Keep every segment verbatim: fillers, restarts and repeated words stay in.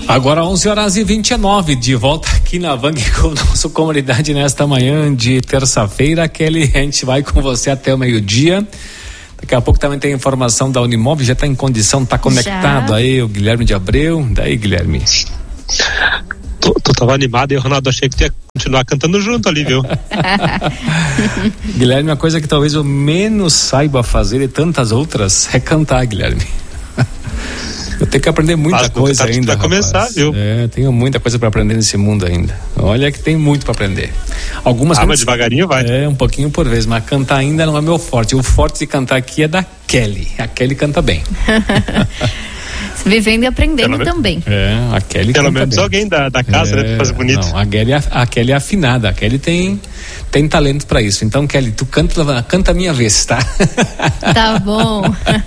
Agora onze horas e vinte e nove, de volta aqui na Vang com a nossa comunidade nesta manhã de terça-feira. Kelly, a gente vai com você até o meio-dia. Daqui a pouco também tem informação da Unimóvel, já está em condição, está conectado já. Aí o Guilherme de Abreu. Daí, Guilherme? Tu, tu tava animado e o Ronaldo, achei que tu ia continuar cantando junto ali, viu? Guilherme, uma coisa que talvez eu menos saiba fazer e tantas outras é cantar, Guilherme. Eu tenho que aprender muita Mas, coisa ainda. Vai começar, viu? É, tenho muita coisa para aprender nesse mundo ainda. Olha que tem muito para aprender. Algumas ah, mas devagarinho vai. É, um pouquinho por vez, mas cantar ainda não é meu forte. O forte de cantar aqui é da Kelly. A Kelly canta bem. Vivendo e aprendendo Pelo também. É, a Kelly Pelo canta menos bem. alguém da, da casa, é, né, pra fazer bonito. Não, a Kelly, a Kelly é afinada. A Kelly tem, tem talento pra isso. Então, Kelly, tu canta, canta a minha vez, tá? Tá bom.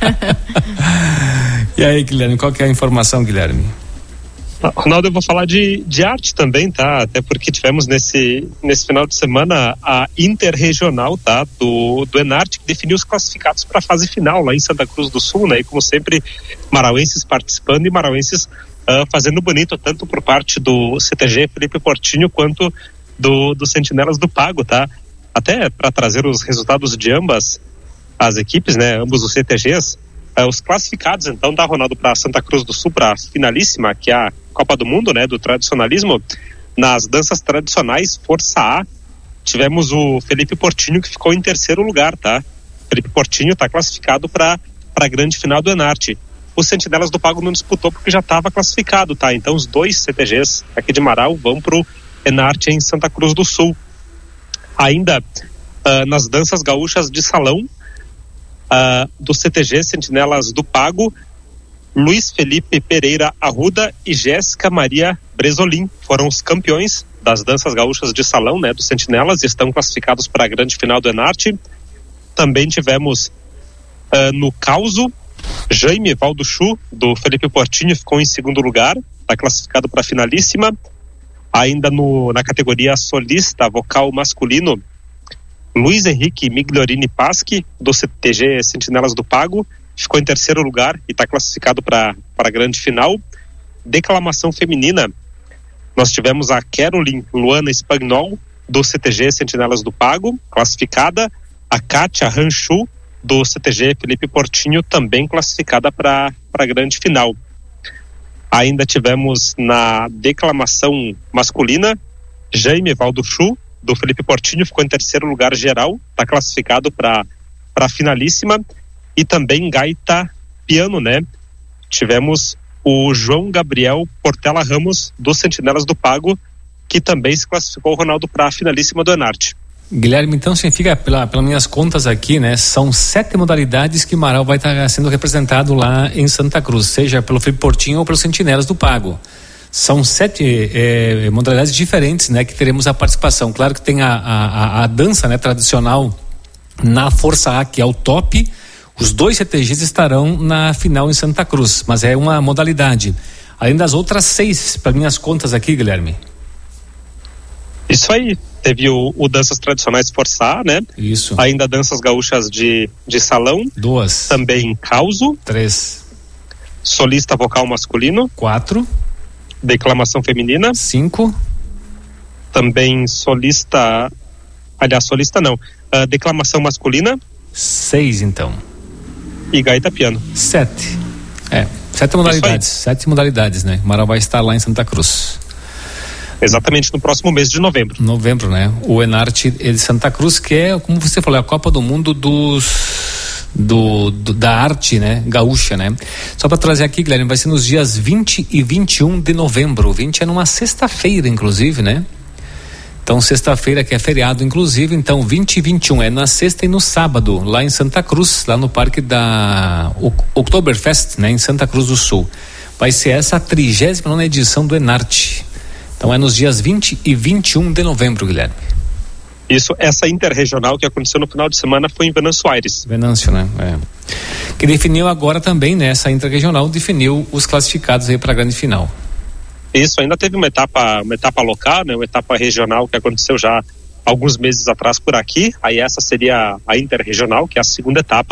E aí, Guilherme, qual que é a informação, Guilherme? Ronaldo, eu vou falar de, de arte também, tá? Até porque tivemos nesse, nesse final de semana a interregional, tá? Do, do Enarte, que definiu os classificados para a fase final lá em Santa Cruz do Sul, né? E como sempre, marauenses participando e marauenses uh, fazendo bonito, tanto por parte do C T G Felipe Portinho quanto do, do Sentinelas do Pago, tá? Até para trazer os resultados de ambas as equipes, né? Ambos os C T Gs. Uh, os classificados, então, tá, Ronaldo, para Santa Cruz do Sul, para a finalíssima, que é a Copa do Mundo, né, do tradicionalismo. Nas danças tradicionais, Força A, tivemos o Felipe Portinho, que ficou em terceiro lugar, tá? Felipe Portinho está classificado para a grande final do Enarte. Os Sentinelas do Pago não disputou porque já estava classificado, tá? Então, os dois C T Gs aqui de Marau vão para o Enarte em Santa Cruz do Sul. Ainda uh, nas danças gaúchas de salão, Uh, do C T G Sentinelas do Pago, Luiz Felipe Pereira Arruda e Jéssica Maria Bresolim foram os campeões das danças gaúchas de salão, né, do Sentinelas, e estão classificados para a grande final do Enarte. Também tivemos uh, no Causo, Jaime Valduchu, do Felipe Portinho, ficou em segundo lugar, está classificado para a finalíssima. Ainda no, na categoria solista vocal masculino, Luiz Henrique Migliorini Paschi, do C T G Sentinelas do Pago, ficou em terceiro lugar e está classificado para a grande final. Declamação feminina, nós tivemos a Caroline Luana Spagnol, do C T G Sentinelas do Pago, classificada. A Kátia Ranchu, do C T G Felipe Portinho, também classificada para a grande final. Ainda tivemos na declamação masculina, Jaime Valduchu, do Felipe Portinho, ficou em terceiro lugar geral, está classificado para a finalíssima. E também gaita piano, né? Tivemos o João Gabriel Portela Ramos, dos Sentinelas do Pago, que também se classificou, Ronaldo, para a finalíssima do Enarte. Guilherme, então significa, pela, pelas minhas contas aqui, né? São sete modalidades que Marau vai estar tá sendo representado lá em Santa Cruz, seja pelo Felipe Portinho ou pelos Sentinelas do Pago. São sete é, modalidades diferentes, né, que teremos a participação. Claro que tem a, a, a dança, né, tradicional na Força A, que é o top. Os dois C T Gs estarão na final em Santa Cruz, mas é uma modalidade. Além das outras seis, para minhas contas aqui, Guilherme. Isso aí. Teve o, o danças tradicionais Força A, né? Isso. Ainda danças gaúchas de, de salão. Duas. Também Causo. Três. Solista vocal masculino. Quatro. Declamação feminina. Cinco. Também solista, aliás, solista não, uh, declamação masculina. Seis, então. E gaita piano. Sete. É, sete modalidades. Sete modalidades, né? Marau vai estar lá em Santa Cruz. Exatamente, no próximo mês de novembro. Novembro, né? O Enarte de Santa Cruz, que é, como você falou, é a Copa do Mundo dos... Do, do, da arte, né, gaúcha, né? Só para trazer aqui, Guilherme, vai ser nos dias vinte e vinte e um de novembro. vinte é numa sexta-feira, inclusive, né? Então, sexta-feira que é feriado, inclusive, então vinte e vinte e um é na sexta e no sábado, lá em Santa Cruz, lá no parque da Oktoberfest, né, em Santa Cruz do Sul. Vai ser essa a trigésima nona edição do Enarte. Então é nos dias vinte e vinte e um de novembro, Guilherme. Isso, essa interregional que aconteceu no final de semana foi em Venâncio Aires. Venâncio, né? É. Que definiu agora também, né? Essa interregional definiu os classificados aí para a grande final. Isso, ainda teve uma etapa, uma etapa local, né? Uma etapa regional que aconteceu já alguns meses atrás por aqui. Aí essa seria a interregional, que é a segunda etapa.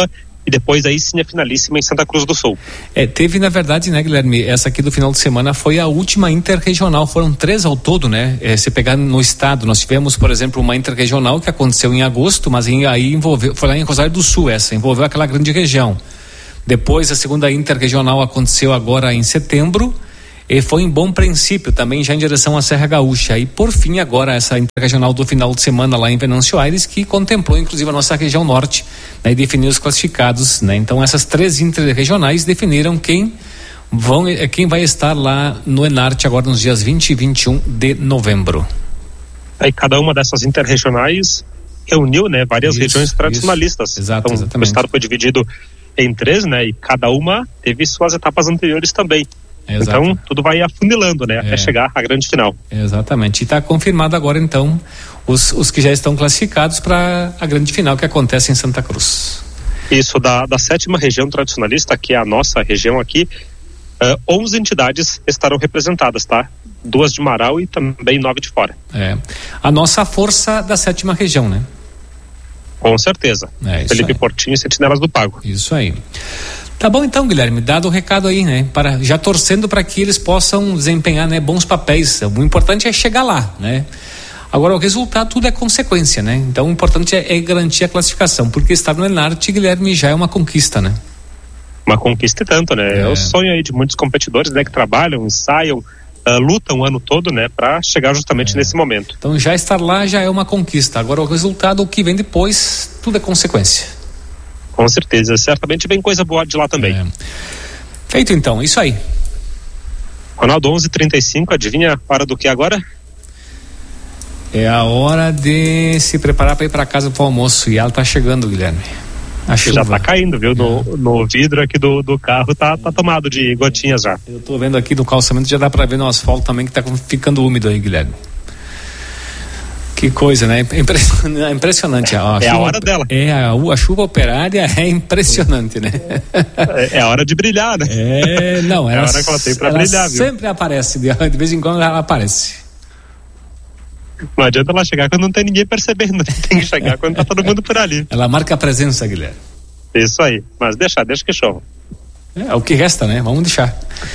e depois aí sim a finalíssima em Santa Cruz do Sul. É, teve na verdade, né, Guilherme, essa aqui do final de semana foi a última interregional, foram três ao todo, né? É, se pegar no estado, nós tivemos, por exemplo, uma interregional que aconteceu em agosto, mas em, aí envolveu, foi lá em Rosário do Sul essa, envolveu aquela grande região. Depois a segunda interregional aconteceu agora em setembro, e foi em Bom Princípio, também já em direção à Serra Gaúcha. E por fim agora essa interregional do final de semana lá em Venâncio Aires, que contemplou inclusive a nossa região norte, né, e definiu os classificados, né? Então essas três interregionais definiram quem vão, quem vai estar lá no Enarte agora nos dias vinte e vinte e um de novembro. Aí cada uma dessas interregionais reuniu, né, várias isso, regiões tradicionalistas. Isso. Exato, então exatamente. O estado foi dividido em três, né, e cada uma teve suas etapas anteriores também. Exato. Então tudo vai afunilando, né, é. até chegar à grande final. Exatamente, e está confirmado agora então os, os que já estão classificados para a grande final que acontece em Santa Cruz. Isso, da, da sétima região tradicionalista, que é a nossa região aqui, uh, onze entidades estarão representadas, tá? Duas de Marau e também nove de fora. É, a nossa força da sétima região, né? Com certeza. É, Felipe aí. Portinho e Sentinelas do Pago. Isso aí. Tá bom então, Guilherme, dado o recado aí, né? Para, já torcendo para que eles possam desempenhar, né, bons papéis. O importante é chegar lá, né? Agora o resultado tudo é consequência, né? Então o importante é, é garantir a classificação, porque estar no Enarte, Guilherme, já é uma conquista, né? Uma conquista e tanto, né? É, é o sonho aí de muitos competidores, né, que trabalham, ensaiam, uh, lutam o ano todo, né, para chegar justamente é. nesse momento. Então já estar lá já é uma conquista. Agora o resultado, o que vem depois, tudo é consequência. Com certeza, certamente vem coisa boa de lá também. É. Feito então, isso aí. Ronaldo, onze e trinta e cinco, adivinha a hora do que agora? É a hora de se preparar para ir para casa pro almoço, e ela tá chegando, Guilherme. A chuva. Já tá caindo, viu? É. No, no vidro aqui do, do carro tá, tá tomado de gotinhas já. Eu tô vendo aqui no calçamento, já dá para ver no asfalto também que tá ficando úmido aí, Guilherme. Que coisa, né? É impressionante. A é chuva, a hora dela. É, a, a chuva operária é impressionante, né? É, é a hora de brilhar, né? É, não, ela, é a hora que ela tem pra ela brilhar, viu? Sempre aparece, de, de vez em quando ela aparece. Não adianta ela chegar quando não tem ninguém percebendo, tem que chegar quando tá todo mundo por ali. Ela marca a presença, Guilherme. Isso aí, mas deixa, deixa que chova. É, é o que resta, né? Vamos deixar.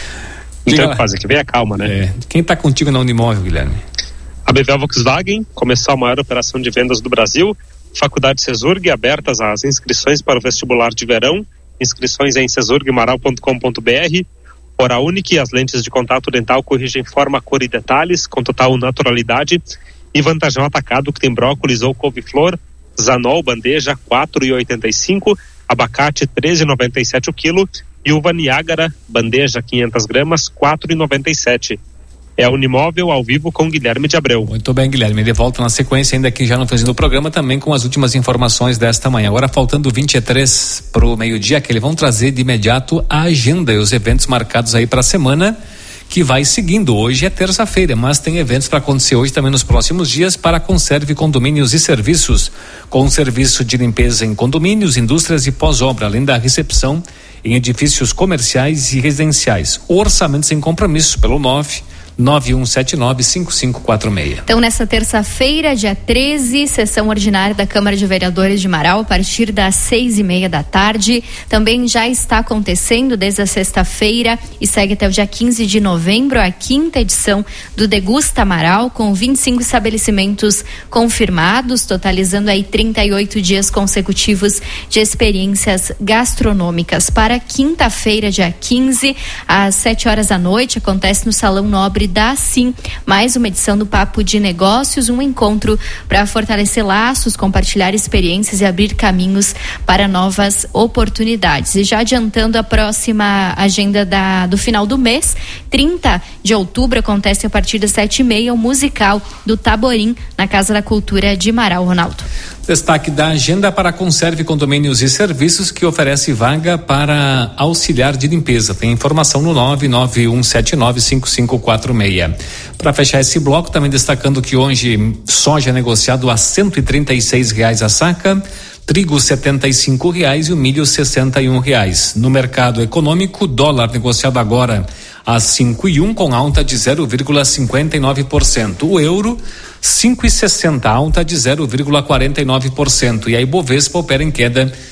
Não tem o que fazer, que venha calma, né? É. Quem tá contigo na Unimóvel, Guilherme? A B V Volkswagen começou a maior operação de vendas do Brasil. Faculdade Cesurg, abertas as inscrições para o vestibular de verão. Inscrições em cesurg maral ponto com ponto b r. Oral Unique, as lentes de contato dental corrigem forma, cor e detalhes com total naturalidade. E Vantajão Atacado, que tem brócolis ou couve-flor. Zanol, bandeja, quatro reais e oitenta e cinco centavos. Abacate, treze reais e noventa e sete centavos o quilo. E uva Niágara, bandeja, quinhentas gramas, quatro reais e noventa e sete centavos. É a Unimóvel ao vivo com Guilherme de Abreu. Muito bem, Guilherme. De volta na sequência, ainda aqui já no finzinho do programa, também com as últimas informações desta manhã. Agora, faltando vinte e três para o meio-dia, que eles vão trazer de imediato a agenda e os eventos marcados aí para a semana que vai seguindo. Hoje é terça-feira, mas tem eventos para acontecer hoje também nos próximos dias para a Conserve Condomínios e Serviços, com serviço de limpeza em condomínios, indústrias e pós-obra, além da recepção em edifícios comerciais e residenciais. Orçamentos sem compromisso pelo nove nove um sete nove cinco cinco quatro seis. Então, nessa terça-feira, dia treze, sessão ordinária da Câmara de Vereadores de Marau, a partir das seis e meia da tarde. Também já está acontecendo desde a sexta-feira e segue até o dia quinze de novembro a quinta edição do Degusta Marau, com vinte e cinco estabelecimentos confirmados, totalizando aí trinta e oito dias consecutivos de experiências gastronômicas. Para quinta-feira, dia quinze, às sete horas da noite, acontece no Salão Nobre da Sim, mais uma edição do Papo de Negócios, um encontro para fortalecer laços, compartilhar experiências e abrir caminhos para novas oportunidades. E já adiantando a próxima agenda da, do final do mês, trinta de outubro, acontece a partir das sete e meia o musical do Taborim na Casa da Cultura de Marau. Ronaldo. Destaque da agenda para a Conserve Condomínios e Serviços, que oferece vaga para auxiliar de limpeza. Tem informação no nove nove um sete nove cinco cinco quatro seis. Para fechar esse bloco, também destacando que hoje soja negociado a cento e trinta e seis reais a saca, trigo setenta e cinco reais e o milho sessenta e um reais. No mercado econômico, dólar negociado agora a cinco e um com alta de zero vírgula cinquenta e nove por cento. O euro cinco e sessenta, alta de zero vírgula quarenta e nove por cento. E a Ibovespa opera em queda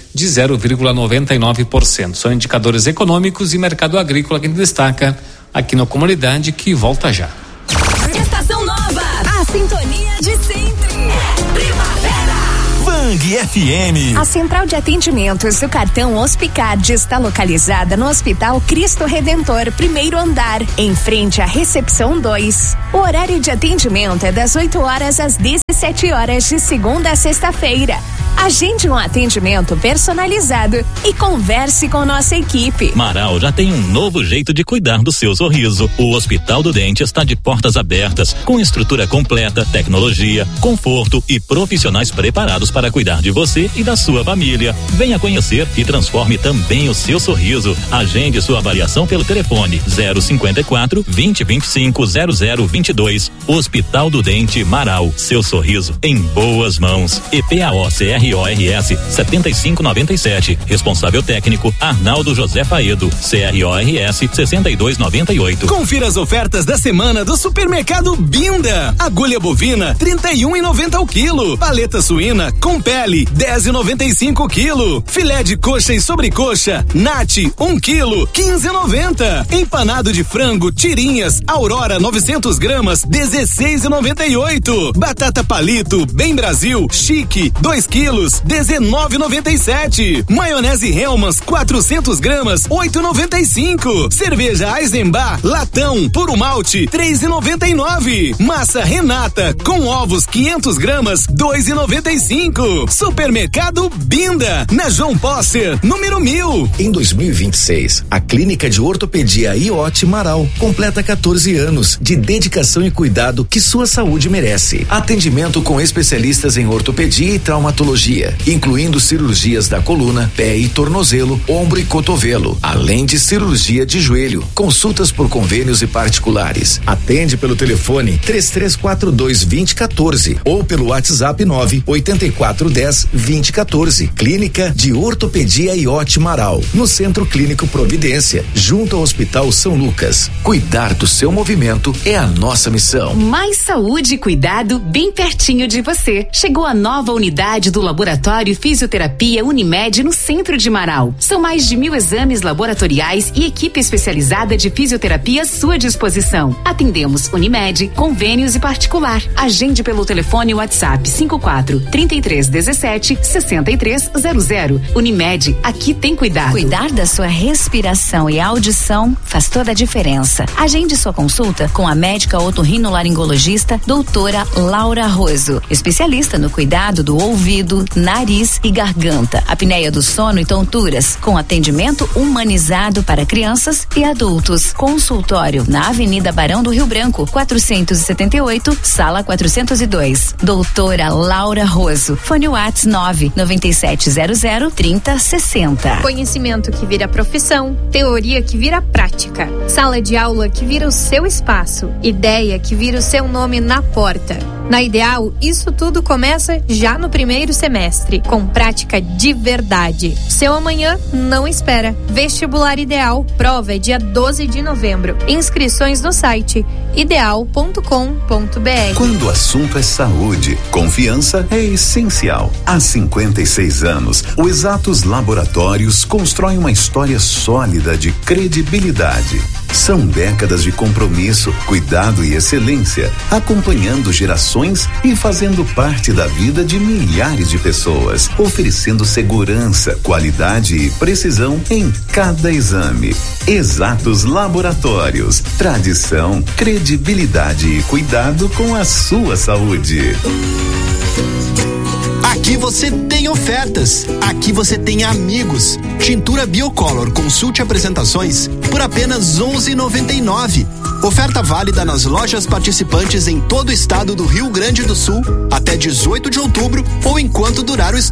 de zero vírgula noventa e nove por cento. São indicadores econômicos e mercado agrícola que a gente destaca aqui na Comunidade, que volta já. Estação Nova, a sintonia de sempre. Primavera. Bang F M. A central de atendimentos do cartão Hospicard está localizada no Hospital Cristo Redentor, primeiro andar, em frente à recepção dois. O horário de atendimento é das oito horas às dezessete horas, de segunda a sexta-feira. Agende um atendimento personalizado e converse com nossa equipe. Marau já tem um novo jeito de cuidar do seu sorriso. O Hospital do Dente está de portas abertas, com estrutura completa, tecnologia, conforto e profissionais preparados para cuidar de você e da sua família. Venha conhecer e transforme também o seu sorriso. Agende sua avaliação pelo telefone zero cinquenta e quatro, vinte, vinte e cinco, zero zero vinte e dois. Hospital do Dente Marau. Seu sorriso em boas mãos. E P A O C R O R S setenta e cinco noventa e sete. Responsável técnico Arnaldo José Faedo. C R O R S sessenta e dois noventa e oito. Confira as ofertas da semana do Supermercado Binda. Agulha bovina trinta e um e noventa o quilo. Paleta suína com pele dez e noventa e cinco o quilo. Filé de coxa e sobrecoxa Nat um quilo quinze e noventa. Empanado de frango tirinhas Aurora novecentos gramas dezesseis e noventa e oito. Batata palito Bem Brasil Chique dois quilos dezenove e noventa e sete. Maionese Hellmann's quatrocentos gramas oito e noventa e cinco. Cerveja Eisenbach latão puro malte três e noventa e nove. Massa Renata com ovos quinhentos gramas dois e noventa e cinco. Supermercado Binda, na João Posser, número mil. Em dois mil e vinte e seis, a Clínica de Ortopedia I O T Marau completa quatorze anos de dedicação e cuidado que sua saúde merece. Atendimento com especialistas em ortopedia e traumatologia, incluindo cirurgias da coluna, pé e tornozelo, ombro e cotovelo, além de cirurgia de joelho. Consultas por convênios e particulares. Atende pelo telefone três três quatro dois dois zero um quatro ou pelo WhatsApp nove oito quatro um zero vinte e quatorze. Clínica de Ortopedia I O T Marau, no Centro Clínico Providência, junto ao Hospital São Lucas. Cuidar do seu movimento é a nossa missão. Mais saúde e cuidado bem pertinho de você. Chegou a nova unidade do Laboratório Fisioterapia Unimed no centro de Marau. São mais de mil exames laboratoriais e equipe especializada de fisioterapia à sua disposição. Atendemos Unimed, convênios e particular. Agende pelo telefone WhatsApp cinco quatro, trinta e três, dezessete, sessenta e três zero zero. Unimed, aqui tem cuidado. Cuidar da sua respiração e audição faz toda a diferença. Agende sua consulta com a médica otorrinolaringologista doutora Laura Roso, especialista no cuidado do ouvido, nariz e garganta, apneia do sono e tonturas, com atendimento humanizado para crianças e adultos. Consultório na Avenida Barão do Rio Branco, quatrocentos e setenta e oito, sala quatrocentos e dois. Doutora Laura Roso. Fone Whats nove nove sete zero zero trinta sessenta. Conhecimento que vira profissão, teoria que vira prática, sala de aula que vira o seu espaço, ideia que vira o seu nome na porta. Na Ideal, isso tudo começa já no primeiro semestre, com prática de verdade. Seu amanhã não espera. Vestibular Ideal, prova é dia doze de novembro. Inscrições no site ideal ponto com ponto b r. Quando o assunto é saúde, confiança é essencial. Há cinquenta e seis anos, o Exatos Laboratórios constrói uma história sólida de credibilidade. São décadas de compromisso, cuidado e excelência, acompanhando gerações e fazendo parte da vida de milhares de pessoas, oferecendo segurança, qualidade e precisão em cada exame. Exatos Laboratórios, tradição, credibilidade e cuidado com a sua saúde. Aqui você tem ofertas, aqui você tem amigos. Tintura Biocolor, consulte apresentações por apenas onze reais e noventa e nove centavos. Oferta válida nas lojas participantes em todo o estado do Rio Grande do Sul até dezoito de outubro ou enquanto durar o estoque.